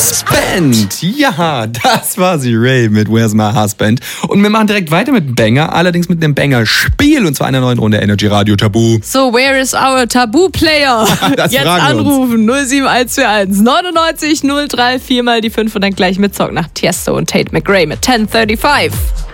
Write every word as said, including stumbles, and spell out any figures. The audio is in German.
Husband. Ja, das war sie, Ray mit Where's My Husband. Und wir machen direkt weiter mit Banger, allerdings mit einem Banger-Spiel und zwar einer neuen Runde Energy Radio Tabu. So, where is our Tabu-Player? Jetzt anrufen, null sieben eins vier eins neunundneunzig null drei vier mal die fünf und dann gleich mitzocken nach Tiesto und Tate McRae mit ten thirty-five.